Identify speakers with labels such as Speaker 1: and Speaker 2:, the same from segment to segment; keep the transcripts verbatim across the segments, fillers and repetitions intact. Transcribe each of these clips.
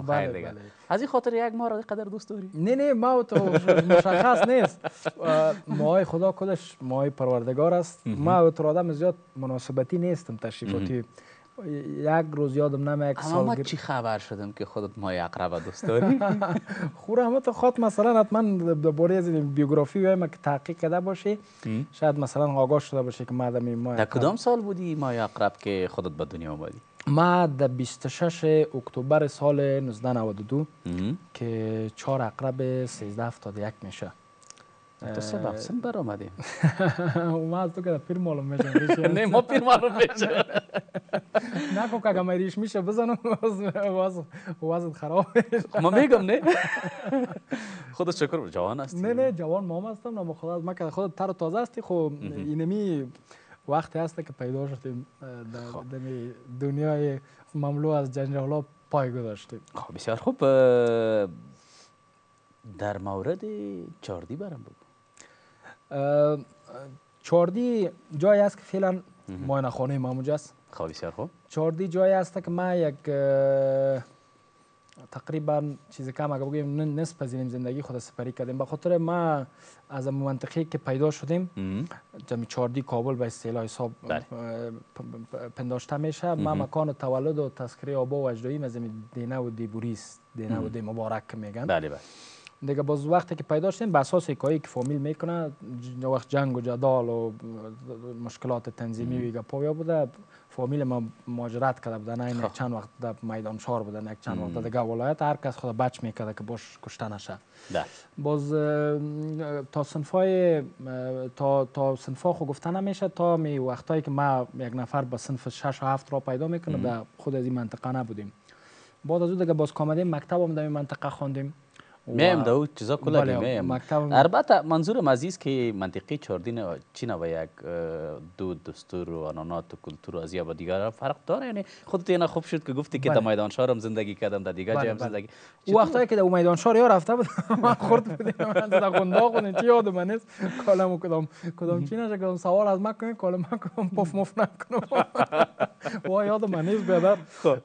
Speaker 1: خیر دیگه. از این خاطر یک ماه را قدر دوست داری؟
Speaker 2: نه نه ما تو مشخص نیست. ماهای خدا کدش ماهای پروردگار است. ما تو آدم زیاد مناسبتی نیستم تشریفاتی. یک روز یادم نمیاد
Speaker 1: اما ما چی خبر شدم که خودت ماه عقرب دوست داری؟
Speaker 2: خوره همه تو خاط مثلا حتما درباره از بیوگرافی و ما که تحقیق کرده باشی شاید مثلا آگاه شده باشه که ما در ماه
Speaker 1: در کدام سال بودی ماه عقرب که خودت به دنیا آمدی؟
Speaker 2: ما در بیست و شش اکتبر سال نوزده نود و دو که چهار عقرب سیزده هفتاد و یک میشه.
Speaker 1: تو سه سن بر آمدیم.
Speaker 2: ما از تو که پیر معلوم میشه.
Speaker 1: نه ما پیر معلوم میشه.
Speaker 2: نکن که اگه ریش میشه بزنم وزن خراب میشه.
Speaker 1: ما میگم نه. خودت شکر جوان هستی.
Speaker 2: نه نه جوان ما هستم. نه خدا ما که خودت تر و تازه هستی. خب اینمی وقتی هست که پیدا شدیم در دنیای مملو از جنجالا پای گذاشتیم.
Speaker 1: خب بسیار خوب. در مورد چاردی برام بگو.
Speaker 2: چاردی جایی است که فعلا معاینه خانه ما اونجا است.
Speaker 1: خب بسیار خوب.
Speaker 2: چاردی جایی است که ما یک تقریبا چیز کم اگه بگیم نصف از این زندگی خود سپری کردیم. به خاطر ما از منطقه که پیدا شدیم جمعی چاردی کابل به اصطلاح حساب پنداشته میشه. ما مکان تولد و تذکره آبا و اجدادیم از دینه و دیبوری است. دینه و دی مبارک میگن.
Speaker 1: بله بله.
Speaker 2: دیگه باز وقتی که پیدا شدیم به اساس حکایی که فامیل میکنه وقت جنگ و جدال و مشکلات تنظیمی و پایا بوده فامیل ما مهاجرت کرده بودن. این چند وقت در میدان شهر بودن، یک چند وقت دیگه ولایت. هر کس خود بچ میکرده که باش کشته نشه. باز تا صنفای تا تا صنفا خو گفته نمیشه تا می وقتایی که ما یک نفر به صنف شش و هفت را پیدا میکنه در خود از این منطقه نبودیم. بعد از اون دیگه باز کامدیم مکتب هم در این منطقه خواندیم.
Speaker 1: میم دو چیزا کلا میم. البته منظورم عزیز که منطقه چاردی چین و یک دو دستور و عنعنات و کلتور و از یا با دیگر فرق داره. یعنی خودت اینا خوب شد که گفتی که در میدان شهر هم زندگی کردم در دیگر جای هم زندگی.
Speaker 2: وقتی که در میدان شهر یا رفته بود ما خورد بودیم من در گنداق و چی یادم نیست کلام کدام کدام چی نشه کدام سوال از ما کنه کلام کدام پف مف نکنم و یادم نیست بیادر.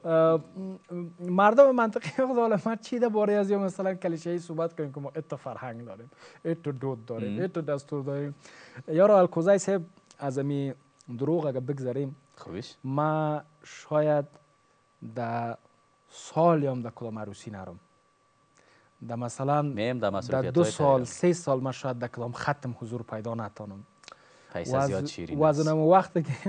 Speaker 2: مردم منطقه خود ما چی درباره از یا مثلا کلیشه صحبت کنیم که ما ات فرهنگ داریم، ات دود داریم، ات دستور داریم. یارو الکوزای صاحب از امی دروغ اگه بگذاریم
Speaker 1: خوبیش
Speaker 2: ما شاید در سال یا در کدام عروسی نرم. در مثلا در دو سال سه سال ما شاید در کدام ختم حضور پیدا نتانم.
Speaker 1: پیسه زیاد شیرین
Speaker 2: است. وزنم وقتی که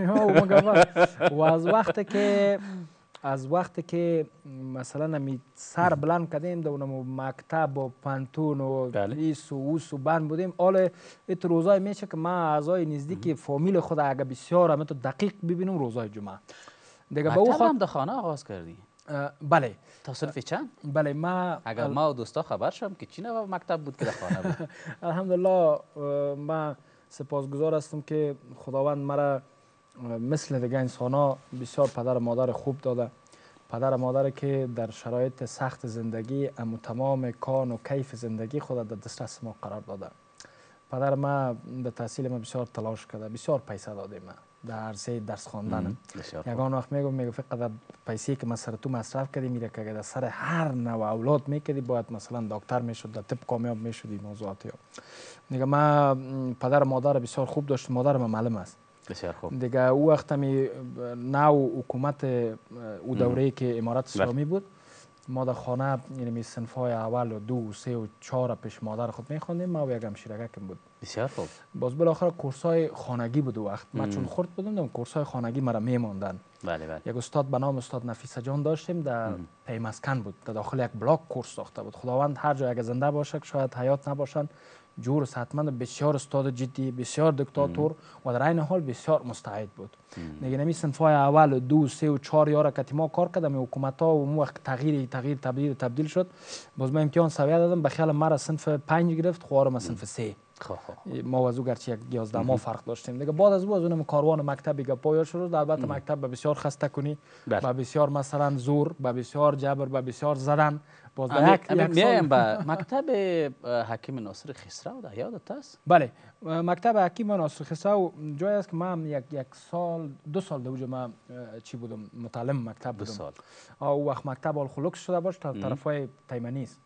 Speaker 2: و از وقتی که از وقتی که مثلا می سر بلند کردیم در اونم مکتب و پانتون و ایس و اوس و بند بودیم. حالا ایت روزای میشه که ما اعضای نزدیک فامیل خود اگه بسیار همه تو دقیق ببینم روزای جمعه.
Speaker 1: دیگه به او هم در خانه آغاز کردی؟
Speaker 2: بله.
Speaker 1: تا صرف چند؟
Speaker 2: بله ما
Speaker 1: اگر ما و دوستا خبر شم که چی نوع مکتب بود که در خانه بود.
Speaker 2: الحمدلله ما سپاسگزار هستم که خداوند مرا مثل دیگه انسان ها بسیار پدر و مادر خوب داده. پدر و مادر که در شرایط سخت زندگی اما تمام کان و کیف زندگی خود در دسترس ما قرار داده. پدر ما در تحصیل ما بسیار تلاش کرده، بسیار پیسه داده ما در عرصه درس خواندن. یگان وقت میگم میگم فقط پیسه که ما سر تو مصرف کردی میره که در سر هر نوع اولاد میکردی باید مثلا دکتر میشد، در طب کامیاب میشدی موضوعاتی. میگم ما پدر و مادر بسیار خوب داشت. مادر ما معلم است.
Speaker 1: بسیار خوب.
Speaker 2: دیگه او وقت می نو حکومت او دوره که امارت اسلامی بود ما در خانه یعنی صنف‌های اول و دو و سه و چهار پیش مادر خود می‌خواندیم. ما و یک همشیرگکم بود.
Speaker 1: بسیار خوب.
Speaker 2: باز بالاخره کورس‌های خانگی بود وقت ما چون خرد بودم کورس‌های خانگی مرا می‌ماندن.
Speaker 1: بله بله.
Speaker 2: یک استاد به نام استاد نفیس جان داشتیم در پیمسکن بود. در داخل یک بلاک کورس ساخته بود. خداوند هر جای اگه زنده باشه شاید حیات نباشن جور صحتمند بسیار استاد جدی بسیار دکتاتور و در این حال بسیار مستعد بود. دیگه نمی صنف‌های اول و دو سه و چهار یاره که ما کار کردم حکومت‌ها و مو وقت تغییر تغییر تبدیل تبدیل شد باز من امتحان سویه دادم به خیال مرا صنف پنج گرفت خوارم صنف سه. ما و از او گرچه یک یازده ماه فرق داشتیم دیگه. بعد از او از اونم کاروان مکتب دیگه پایان شد. البته مکتب به بسیار خسته کنی، به بسیار مثلا زور، به بسیار جبر، به بسیار زدن. باز یک یک سال
Speaker 1: به مکتب حکیم ناصر خسرو ده یادت است؟
Speaker 2: بله، مکتب حکیم ناصر خسرو جایی است که من یک یک سال دو سال در اونجا من چی بودم، متعلم مکتب بودم.
Speaker 1: دو سال.
Speaker 2: او وقت مکتب آل خلوکس شده باش تا طرفای تیمنی است.